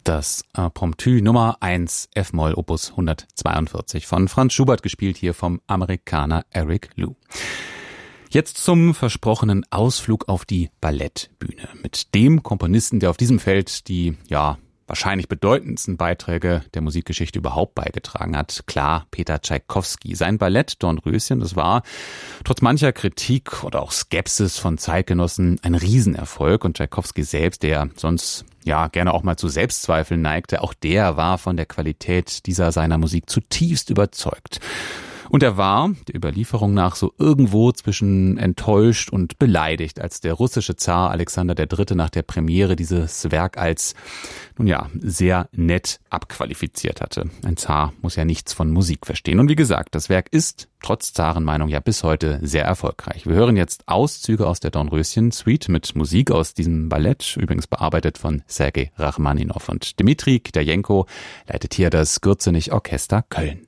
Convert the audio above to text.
das Impromptu Nummer 1 F-Moll Opus 142 von Franz Schubert, gespielt hier vom Amerikaner Eric Liu. Jetzt zum versprochenen Ausflug auf die Ballettbühne mit dem Komponisten, der auf diesem Feld die, wahrscheinlich bedeutendsten Beiträge der Musikgeschichte überhaupt beigetragen hat. Klar, Peter Tschaikowski. Sein Ballett Dornröschen, das war trotz mancher Kritik oder auch Skepsis von Zeitgenossen ein Riesenerfolg. Und Tschaikowski selbst, der sonst gerne auch mal zu Selbstzweifeln neigte, auch der war von der Qualität dieser seiner Musik zutiefst überzeugt. Und er war, der Überlieferung nach, so irgendwo zwischen enttäuscht und beleidigt, als der russische Zar Alexander III. Nach der Premiere dieses Werk als, sehr nett abqualifiziert hatte. Ein Zar muss ja nichts von Musik verstehen. Und wie gesagt, das Werk ist, trotz Zarenmeinung, bis heute sehr erfolgreich. Wir hören jetzt Auszüge aus der Dornröschen-Suite mit Musik aus diesem Ballett, übrigens bearbeitet von Sergei Rachmaninow. Und Dmitri Kitajenko leitet hier das Gürzenich Orchester Köln.